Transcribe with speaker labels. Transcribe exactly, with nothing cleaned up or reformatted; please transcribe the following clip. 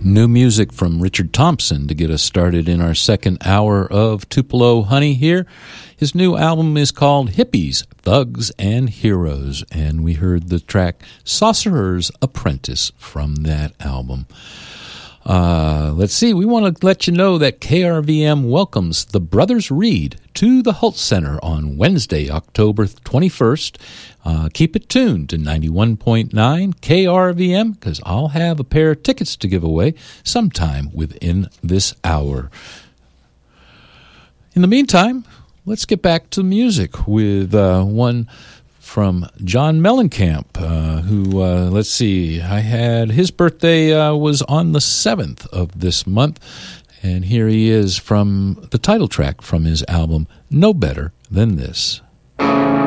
Speaker 1: New music from Richard Thompson to get us started in our second hour of Tupelo Honey here. His new album is called Hippies, Thugs, and Heroes, and we heard the track Sorcerer's Apprentice from that album. Uh, let's see, we want to let you know that K R V M welcomes the Brothers Reed to the Holt Center on Wednesday, October twenty-first. Uh, keep it tuned to ninety-one point nine K R V M, because I'll have a pair of tickets to give away sometime within this hour. In the meantime, let's get back to music with uh, one from John Mellencamp, uh, who, uh, let's see, I had his birthday uh, was on the seventh of this month, and here he is from the title track from his album, No Better Than This.